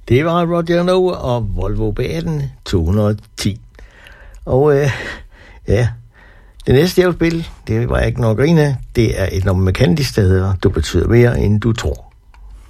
Det var Roger Noah og Volvo B18 210. Og ja, det næste jeg vil spille, det var ikke noget grine. Det er et nummer med Candice, der hedder Du betyder mere, end du tror.